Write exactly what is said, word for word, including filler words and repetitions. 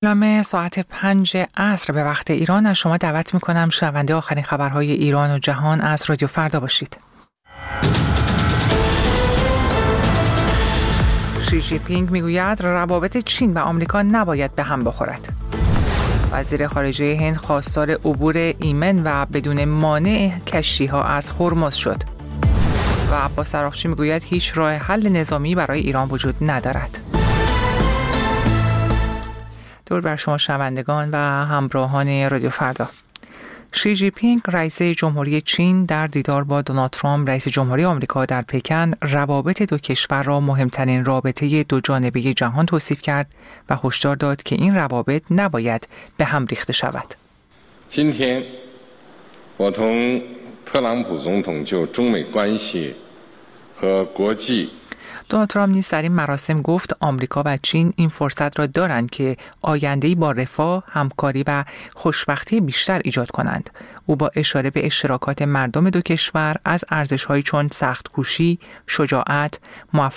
لامه ساعت پنج عصر به وقت ایران از شما دعوت میکنم شنونده آخرین خبرهای ایران و جهان از رادیو فردا باشید. شی جی پینگ میگوید روابط چین و آمریکا نباید به هم بخورد. وزیر خارجه هند خواستار عبور ایمن و بدون مانع کشتی‌ها از هرمز شد. و عباس عراقچی میگوید هیچ راه حل نظامی برای ایران وجود ندارد. درود بر شما شنوندگان و همراهان رادیو فردا. شی جی پینگ رئیس جمهوری چین در دیدار با دونالد ترامپ رئیس جمهوری آمریکا در پکن روابط دو کشور را مهمترین رابطه دو جانبه جهان توصیف کرد و هشدار داد که این روابط نباید به هم ریخته شود. 今天我同特朗普总统就中美关系和国际 دونالد ترامپ نیز در این مراسم گفت آمریکا و چین این فرصت را دارند که آینده‌ای با رفاه، همکاری و خوشبختی بیشتر ایجاد کنند. او با اشاره به اشتراکات مردم دو کشور از ارزش‌هایی چون سخت‌کوشی، شجاعت، موفقیت